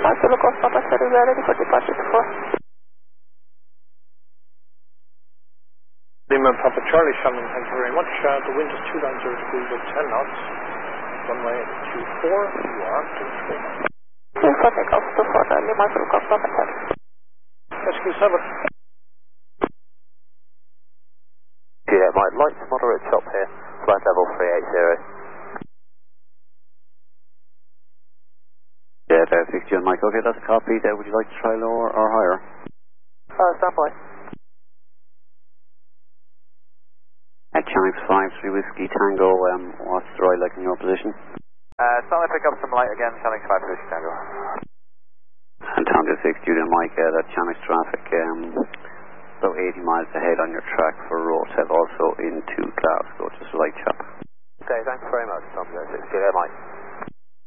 Lima Zulu Golf Papa Charlie, we are ready for departure to 4. Lima Papa Charlie, Shannon, thank you very much. The wind is 290 degrees at 10 knots. Runway 24, you are control. Clear for takeoff to 4, Lima Zulu Golf Papa Charlie. SQ7. Yeah, my light moderate chop here, flight level 380. Yeah, 560 on Mike. Okay, that's a copy. Would you like to try lower or higher? Stand by. Channel 53 Whiskey Tango, what's the right like in your position? Stand by, pick up some light again, Channel 5 Whiskey Tango. And Tom to 6 Julian Mike, that Channel traffic, about 80 miles ahead on your track for Rosehead, also into Glasgow, just a light chop. Okay, thanks very much, Tom to 6 Julian Mike.